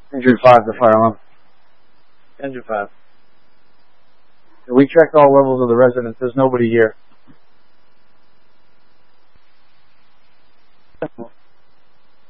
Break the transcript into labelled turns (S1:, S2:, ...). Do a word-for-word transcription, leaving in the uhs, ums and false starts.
S1: Injured five, the fire alarm.
S2: Injured five.
S1: We checked all levels of the residence. There's nobody here.